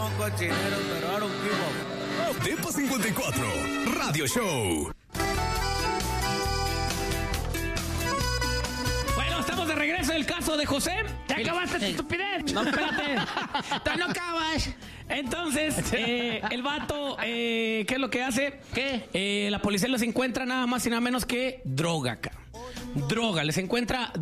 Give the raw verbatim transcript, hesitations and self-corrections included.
Depa cincuenta y cuatro, Radio Show. Bueno, estamos de regreso del caso de José. ¿Ya acabaste tu estupidez? No, espérate. ¡Tú no acabas! Entonces, eh, el vato, eh, ¿qué es lo que hace? ¿Qué? Eh, la policía les encuentra nada más y nada menos que droga, cara. Droga, les encuentra